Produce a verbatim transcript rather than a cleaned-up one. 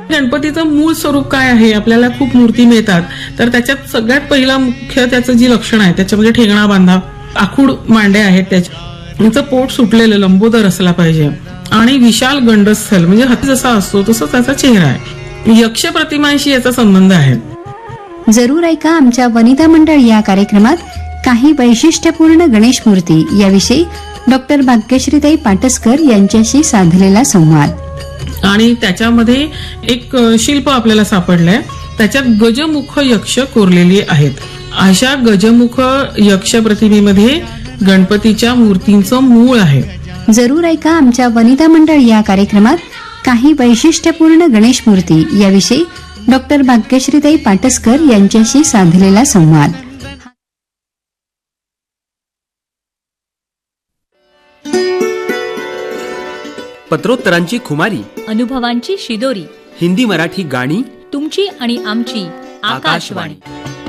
गणपतीचं मूळ स्वरूप काय आहे, आपल्याला खूप मूर्ती मिळतात, तर त्याच्यात सगळ्यात पहिला मुख्य त्याचं जी लक्षण आहे त्याच्यामध्ये ठेंगणा बांधा, आखूड मांड्या आहेत, त्याचं पोट सुटलेलं लंबोदर असला पाहिजे आणि विशाल गंडस्थल म्हणजे हाती जसा असतो तसा त्याचा चेहरा आहे. यक्ष प्रतिमांशी याचा संबंध आहे. जरूर ऐका आमच्या वनिता मंडळ या कार्यक्रमात काही वैशिष्ट्यपूर्ण गणेश मूर्ती याविषयी डॉक्टर भाग्यश्रीताई पाटसकर यांच्याशी साधलेला संवाद. आणि त्याच्यामध्ये एक शिल्प आपल्याला सापडलंय, त्याच्यात गजमुख यक्ष कोरलेली आहेत. अशा गजमुख यक्ष प्रतिमेमध्ये गणपतीच्या मूर्तींचं मूळ आहे. जरूर ऐका आमच्या वनिता मंडळ या कार्यक्रमात काही वैशिष्ट्यपूर्ण गणेश मूर्ती याविषयी डॉक्टर भाग्यश्रीताई पाटसकर यांच्याशी साधलेला संवाद. पत्रोत्तरांची खुमारी, अनुभवांची शिदोरी, हिंदी मराठी गाणी, तुमची आणि आमची आकाशवाणी.